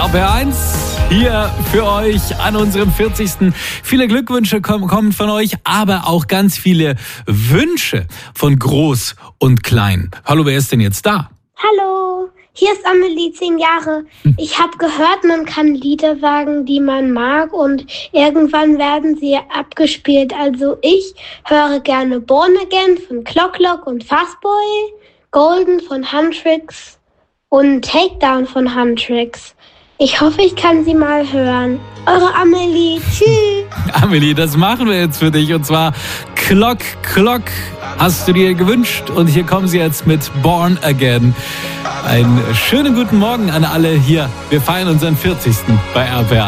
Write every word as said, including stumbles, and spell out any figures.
R P R eins hier für euch an unserem vierzigsten Viele Glückwünsche kommen von euch, aber auch ganz viele Wünsche von Groß und Klein. Hallo, wer ist denn jetzt da? Hallo, hier ist Amelie, zehn Jahre. Ich habe gehört, man kann Lieder sagen, die man mag, und irgendwann werden sie abgespielt. Also ich höre gerne Born Again von Clock Clock und Fastboy, Golden von Huntrix und Takedown von Huntrix. Ich hoffe, ich kann sie mal hören. Eure Amelie. Tschüss. Amelie, das machen wir jetzt für dich. Und zwar Clock Clock hast du dir gewünscht. Und hier kommen sie jetzt mit Born Again. Einen schönen guten Morgen an alle hier. Wir feiern unseren vierzigsten bei R P R.